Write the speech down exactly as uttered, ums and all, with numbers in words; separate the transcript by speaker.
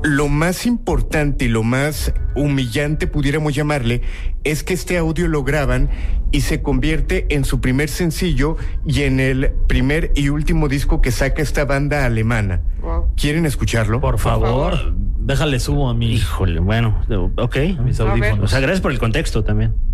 Speaker 1: Lo más importante y lo más humillante, pudiéramos llamarle, es que este audio lo graban y se convierte en su primer sencillo y en el primer y último disco que saca esta banda alemana.
Speaker 2: Wow.
Speaker 1: ¿Quieren escucharlo?
Speaker 3: Por favor,
Speaker 2: Por favor.
Speaker 3: déjale subo a mi...
Speaker 4: Híjole, bueno, ok.
Speaker 3: a mis
Speaker 2: A ver.
Speaker 3: audífonos.
Speaker 4: O sea, gracias por el contexto también.